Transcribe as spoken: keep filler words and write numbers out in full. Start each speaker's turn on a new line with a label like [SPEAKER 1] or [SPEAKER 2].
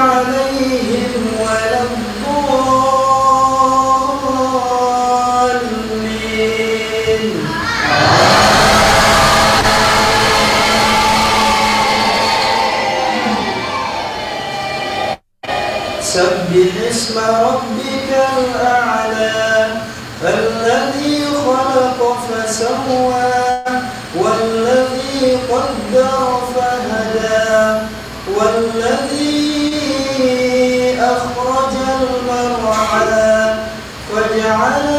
[SPEAKER 1] عليهم ولا الضالين. سبح اسم ربك الأعلى الذي خلق فسوى والذي قدر فهدى والذي أخرج المرعى فجعل